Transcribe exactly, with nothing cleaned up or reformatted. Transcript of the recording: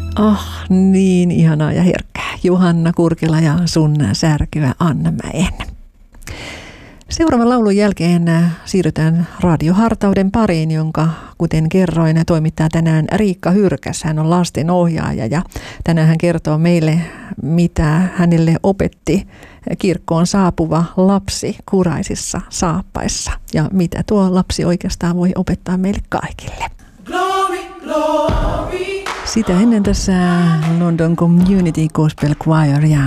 Oh, niin ihanaa ja herkkää. Johanna Kurkila ja sun särkyä Anna Mäen. Seuraavan laulun jälkeen siirrytään radiohartauden pariin, jonka, kuten kerroin, toimittaa tänään Riikka Hyrkäs. Hän on lastenohjaaja ja tänään hän kertoo meille, mitä hänelle opetti kirkkoon saapuva lapsi kuraisissa saappaissa ja mitä tuo lapsi oikeastaan voi opettaa meille kaikille. Glory, glory. Sitä ennen tässä London Community Gospel Choir ja